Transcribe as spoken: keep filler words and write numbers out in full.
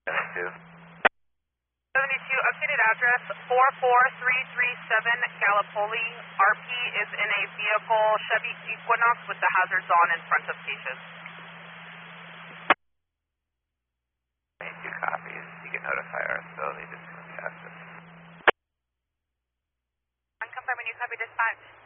seventy-two. seventy-two, updated address, four four three three seven Gallipoli. R P is in a vehicle, Chevy Equinox, with the hazards on in front of cages. twenty-two copies. You can notify our facility just to the access. I'm confirming you copy dispatch.